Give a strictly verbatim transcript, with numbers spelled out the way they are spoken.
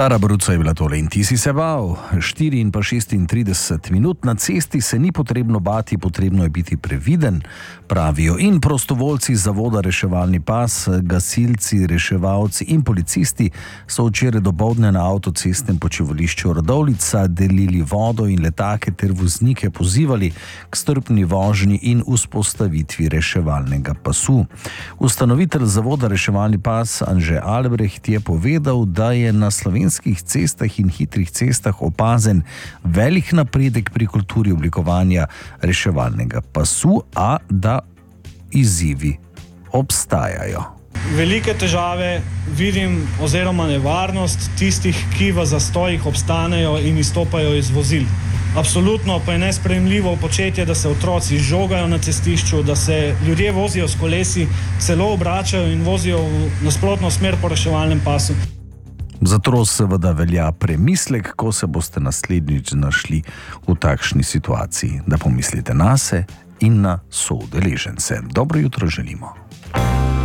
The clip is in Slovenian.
Lara Bruca je bila tole in ti si se bal. štiri in pa šestintrideset minut na cesti se ni potrebno bati, potrebno je biti previden, pravijo in prostovoljci zavoda Reševalni pas, gasilci, reševalci in policisti so včeraj dopoldne na avtocestnem počivališču Radovljica delili vodo in letake ter voznike pozivali k strpni vožnji in vzpostavitvi reševalnega pasu. Ustanovitelj zavoda Reševalni pas Anže Albreht je povedal, da je na slovenskih cestah in hitrih cestah opazen velik napredek pri kulturi oblikovanja reševalnega pasu, a da izzivi obstajajo. Velike težave vidim oziroma nevarnost tistih, ki v zastojih obstanejo in izstopajo iz vozil. Absolutno pa je nesprejemljivo početje, da se otroci žogajo na cestišču, da se ljudje vozijo s kolesi, celo obračajo in vozijo v nasprotno smer po reševalnem pasu. Zato seveda velja premislek, ko se boste naslednjič znašli v takšni situaciji, da pomislite nase in na soudeležence. Dobro jutro želimo.